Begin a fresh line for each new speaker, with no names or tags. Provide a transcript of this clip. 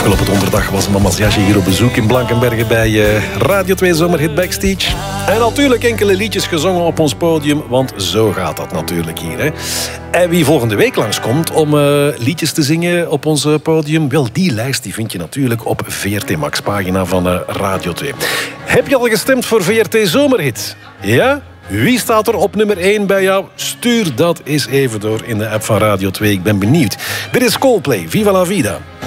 Afgelopen donderdag was Mama's Jasje hier op bezoek in Blankenberge bij Radio 2 Zomerhit Backstage. En natuurlijk enkele liedjes gezongen op ons podium, want zo gaat dat natuurlijk hier. Hè. En wie volgende week langskomt om liedjes te zingen op ons podium, wel, die lijst die vind je natuurlijk op VRT Max, pagina van Radio 2. Heb je al gestemd voor VRT Zomerhit? Ja? Wie staat er op nummer 1 bij jou? Stuur dat eens even door in de app van Radio 2. Ik ben benieuwd. Dit is Coldplay, Viva la Vida.